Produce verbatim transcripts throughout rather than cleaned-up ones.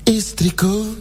Istriku.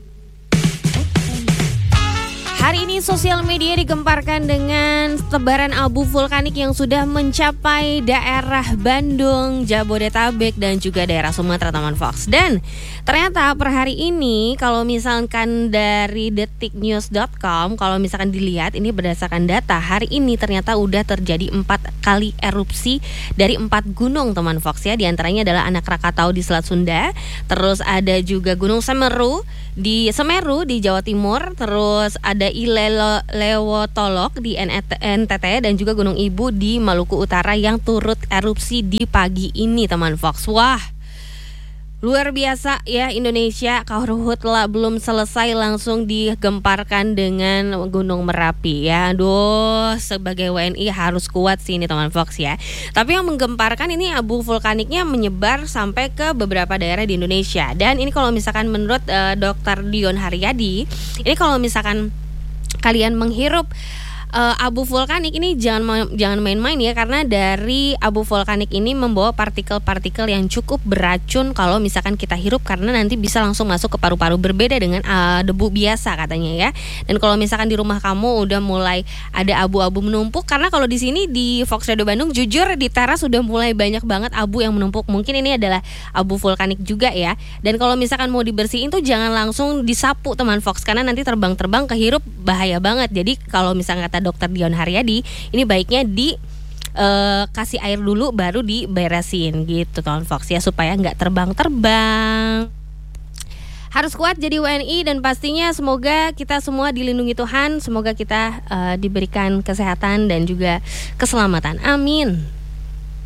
Hari ini sosial media digemparkan dengan tebaran abu vulkanik yang sudah mencapai daerah Bandung, Jabodetabek, dan juga daerah Sumatera, teman Fox. Dan ternyata per hari ini kalau misalkan dari detik news dot com, kalau misalkan dilihat ini berdasarkan data, hari ini ternyata udah terjadi empat kali erupsi dari empat gunung, teman Fox ya. Di antaranya adalah Anak Rakatau di Selat Sunda, terus ada juga Gunung Semeru di Semeru di Jawa Timur, terus ada Ilelewotolok di N T T, dan juga Gunung Ibu di Maluku Utara yang turut erupsi di pagi ini, teman Fox. Wah, luar biasa ya Indonesia. Karhutla belum selesai langsung digemparkan dengan Gunung Merapi ya. Aduh, sebagai W N I harus kuat sih ini, teman Fox ya. Tapi yang menggemparkan ini abu vulkaniknya menyebar sampai ke beberapa daerah di Indonesia. Dan ini kalau misalkan menurut uh, dokter Dion Haryadi, ini kalau misalkan kalian menghirup Uh, abu vulkanik ini jangan jangan main-main ya, karena dari abu vulkanik ini membawa partikel-partikel yang cukup beracun kalau misalkan kita hirup, karena nanti bisa langsung masuk ke paru-paru, berbeda dengan uh, debu biasa katanya ya. Dan kalau misalkan di rumah kamu udah mulai ada abu-abu menumpuk, karena kalau di sini di Fox Radio Bandung jujur di teras sudah mulai banyak banget abu yang menumpuk. Mungkin ini adalah abu vulkanik juga ya. Dan kalau misalkan mau dibersihin tuh jangan langsung disapu, teman Fox, karena nanti terbang-terbang kehirup bahaya banget. Jadi kalau misalnya kata dokter Dion Haryadi, ini baiknya di uh, kasih air dulu baru diberesin gitu, teman Fox ya, supaya nggak terbang-terbang. Harus kuat jadi W N I, dan pastinya semoga kita semua dilindungi Tuhan. Semoga kita uh, diberikan kesehatan dan juga keselamatan. Amin.